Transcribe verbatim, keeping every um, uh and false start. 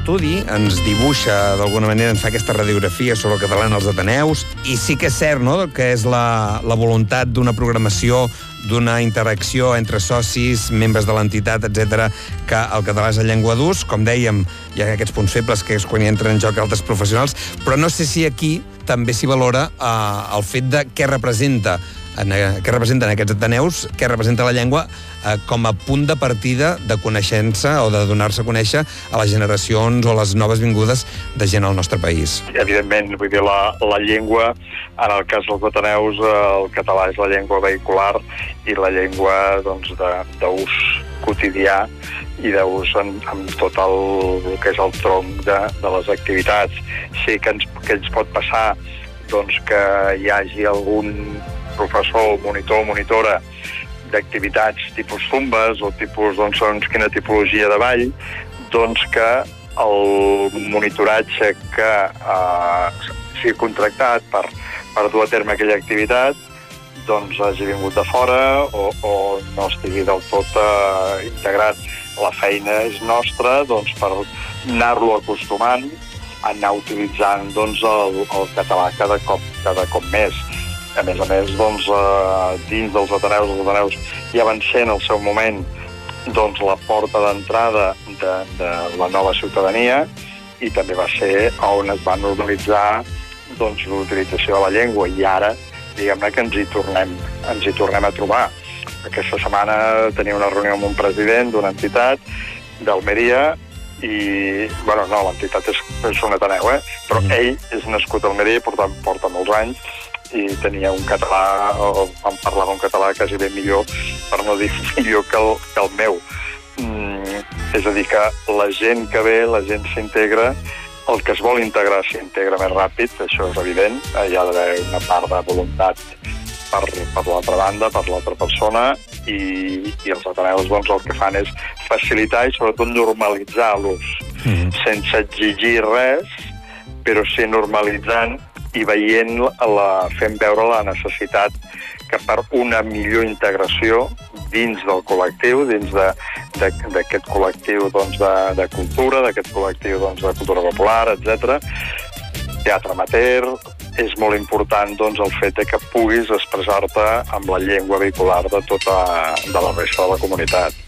l'estudi ens dibuixa, d'alguna manera, ens fa aquesta radiografia sobre el català en els Ateneus, i sí que és cert, no?, que és la, la voluntat d'una programació, d'una interacció entre socis, membres de l'entitat, etcètera, que el català és la llengua d'ús. Com dèiem, hi ha aquests punts febles, que és quan hi entren en joc altres professionals, però no sé si aquí també s'hi valora eh, el fet de què representa en, què representen aquests Ateneus, què representa la llengua eh, com a punt de partida de coneixença o de donar-se a conèixer a les generacions o a les noves vingudes de gent al nostre país. Evidentment, vull dir, la, la llengua, en el cas dels Ateneus, el català és la llengua vehicular i la llengua doncs, d'ús quotidià i d'ús en, en tot el, el que és el tronc de, de les activitats. Sí que ens, que ens pot passar doncs, que hi hagi algun professor, monitor, monitora d'activitats tipus zumbes o tipus, doncs, segons quina tipologia de ball, doncs que el monitoratge que eh, sigui contractat per, per dur a terme aquella activitat doncs hagi vingut de fora o, o no estigui del tot eh, integrat. La feina és nostra doncs, per anar-lo acostumant a anar utilitzant doncs, el, el català cada cop, cada cop més. A més a més, doncs, eh, dins dels Ateneus, els Ateneus ja van ser en el seu moment doncs, la porta d'entrada de, de la nova ciutadania i també va ser on es va normalitzar doncs, l'utilització de la llengua i ara, diguem-ne que ens hi tornem, ens hi tornem a trobar. Aquesta setmana tenia una reunió amb un president d'una entitat d'Almeria i, bueno, no, l'entitat és, és un Ateneu, eh? Però mm. ell és nascut a Almeria i porta, porta molts anys i tenia un català, o em parlava un català quasi ben millor, per no dir millor que el, que el meu. Mm, és a dir, que la gent que ve, la gent s'integra, el que es vol integrar s'integra més ràpid, això és evident, hi ha d'haver una part de voluntat per, per l'altra banda, per l'altra persona, i, i els Ateneus doncs, el que fan és facilitar i sobretot normalitzar l'ús, mm. sense exigir res, però sí normalitzant i veient, la, fent veure la necessitat que per una millor integració dins del col·lectiu, dins d'aquest col·lectiu doncs, de, de cultura, d'aquest col·lectiu doncs, de cultura popular, etcètera. Teatre amateur, és molt important doncs, el fet que puguis expressar-te amb la llengua vehicular de tota de la resta de la comunitat.